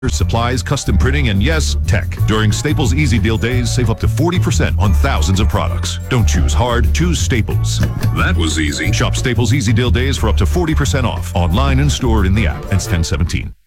supplies, custom printing, and yes, tech. During Staples Easy Deal Days, save up to 40% on thousands of products. Don't choose hard, choose Staples. That was easy. Shop Staples Easy Deal Days for up to 40% off. Online and stored in the app. Ends 10/17.